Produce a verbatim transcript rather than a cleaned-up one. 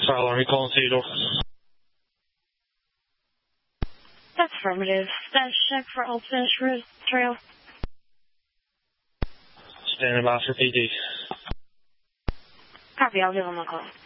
File Army calling Theodore. That's affirmative. Status check for Old Spanish Road Trail. Standing by for P D. Copy, I'll give him a call.